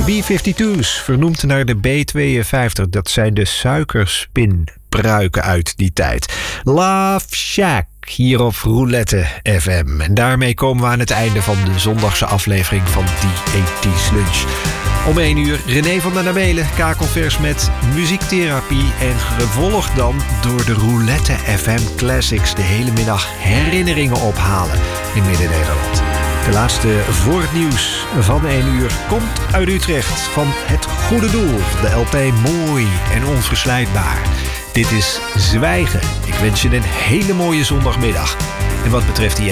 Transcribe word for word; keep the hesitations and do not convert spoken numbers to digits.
B vijfentwintig's, vernoemd naar de B tweeënvijftig. Dat zijn de suikerspinpruiken uit die tijd. Love Shack, hier op Roulette F M. En daarmee komen we aan het einde van de zondagse aflevering van die ethisch lunch. Om één uur René van der Namelen, kakelvers met muziektherapie. En gevolgd dan door de Roulette F M Classics. De hele middag herinneringen ophalen in Midden-Nederland. De laatste voor het nieuws van één uur komt uit Utrecht. Van Het Goede Doel, de L P Mooi en Onverslijtbaar. Dit is Zwijgen. Ik wens je een hele mooie zondagmiddag. En wat betreft die